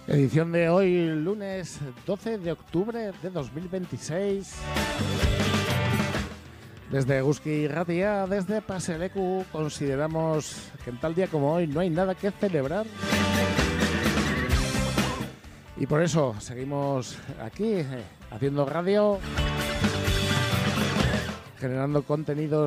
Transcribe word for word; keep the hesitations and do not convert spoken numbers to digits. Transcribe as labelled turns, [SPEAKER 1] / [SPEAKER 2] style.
[SPEAKER 1] Edición de hoy, lunes doce de octubre de dos mil veintiséis. Desde Eguzki Ratia, desde Paseleku, consideramos que en tal día como hoy no hay nada que celebrar. Y por eso seguimos aquí, eh, haciendo radio, generando contenidos